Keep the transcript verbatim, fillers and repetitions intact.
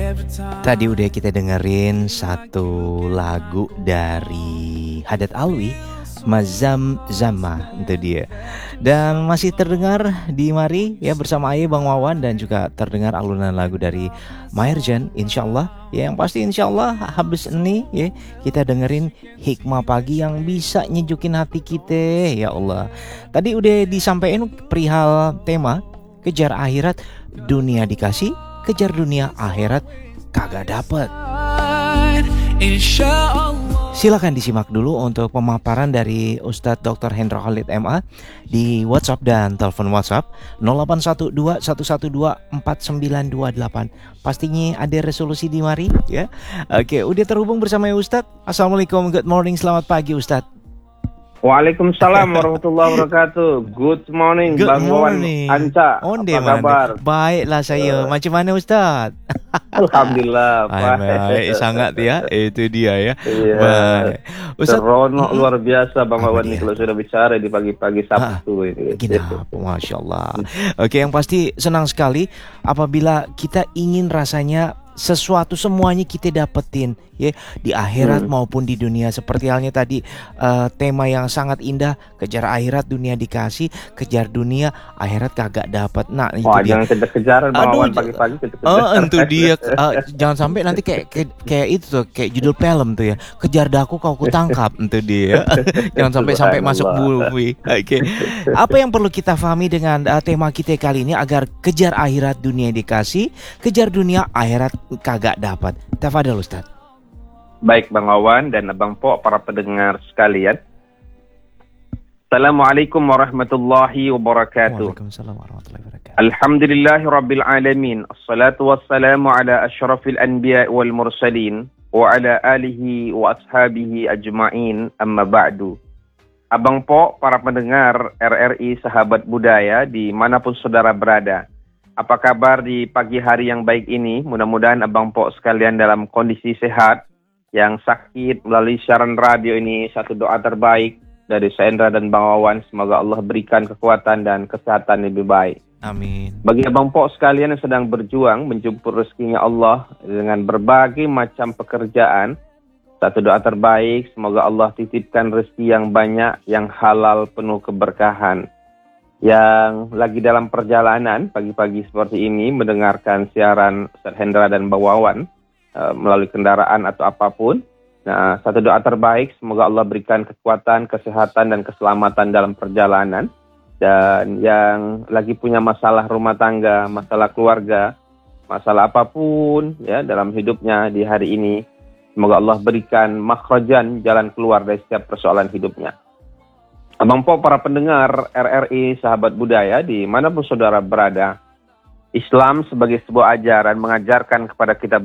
Tadi udah kita dengerin satu lagu dari Haddad Alwi, Mazam Zama, itu dia. Dan masih terdengar di Mari ya bersama Aye, Bang Wawan, dan juga terdengar alunan lagu dari Maherjan, insyaallah ya, yang pasti insyaallah habis ini ya kita dengerin hikmah pagi yang bisa nyejukin hati kita ya Allah. Tadi udah disampaikan perihal tema kejar akhirat dunia dikasih, kejar dunia akhirat kagak dapet. Silakan disimak dulu untuk pemaparan dari Ustadz doktor Hendra Khalid M A di WhatsApp dan telepon WhatsApp nol delapan satu dua satu satu dua empat sembilan dua delapan. Pastinya ada resolusi di mari ya. Oke, udah terhubung bersama ya Ustadz. Assalamualaikum, good morning, selamat pagi Ustadz. Waalaikumsalam warahmatullahi wabarakatuh. Good morning, Good Bang Wawan morning. Anca. Onde Apa kabar? Baiklah saya. Uh. Macam mana Ustaz? Alhamdulillah. Ay, baik, sangat ya. Itu dia ya. Iya. Baik. Ustaz, seronok luar biasa Bang Wawan ini kalau sudah bicara di pagi-pagi Sabtu ah, ini. Kenapa? Masya Allah. Oke, yang pasti senang sekali apabila kita ingin rasanya sesuatu semuanya kita dapetin ya di akhirat hmm. maupun di dunia, seperti halnya tadi uh, tema yang sangat indah, kejar akhirat dunia dikasih, kejar dunia akhirat kagak dapat. Nah itu wah, dia. Jangan kejar-kejaran Bang Wawan pagi-pagi kejar-kejar. Oh, itu dia. Uh, jangan sampai nanti kayak, kayak kayak itu tuh, kayak judul film tuh ya, kejar daku kau kutangkap. Itu dia. Jangan sampai sampai masuk movie. Oke. Okay. Apa yang perlu kita pahami dengan uh, tema kita kali ini agar kejar akhirat dunia dikasih, kejar dunia akhirat kagak dapat? Tafadhol Ustaz. Baik Bang Wawan dan Abang Po, para pendengar sekalian. Assalamualaikum warahmatullahi wabarakatuh. Waalaikumsalam warahmatullahi wabarakatuh. Alhamdulillahi rabbil alamin. Assalatu wassalamu ala asyrafil anbiya wal mursalin wa ala alihi wa ashabihi ajma'in, amma ba'du. Abang Po, para pendengar R R I Sahabat Budaya dimanapun saudara berada, apa kabar di pagi hari yang baik ini? Mudah-mudahan Abang Po sekalian dalam kondisi sehat. Yang sakit melalui siaran radio ini, satu doa terbaik dari Sendra dan Bang Wawan, semoga Allah berikan kekuatan dan kesehatan lebih baik. Amin. Bagi Abang Po sekalian yang sedang berjuang menjemput rezekinya Allah dengan berbagai macam pekerjaan, satu doa terbaik, semoga Allah titipkan rezeki yang banyak, yang halal, penuh keberkahan. Yang lagi dalam perjalanan pagi-pagi seperti ini mendengarkan siaran Ustaz Hendra dan Bang Wawan uh, melalui kendaraan atau apapun. Nah, satu doa terbaik, semoga Allah berikan kekuatan, kesehatan dan keselamatan dalam perjalanan. Dan yang lagi punya masalah rumah tangga, masalah keluarga, masalah apapun ya dalam hidupnya di hari ini, semoga Allah berikan makhrajan, jalan keluar dari setiap persoalan hidupnya. Abang Po, para pendengar R R I Sahabat Budaya dimanapun saudara berada, Islam sebagai sebuah ajaran mengajarkan kepada kita